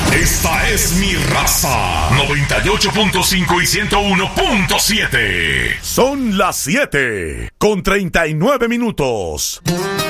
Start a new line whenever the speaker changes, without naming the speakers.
Esta es mi raza. 98.5 y 101.7.
Son las 7:39.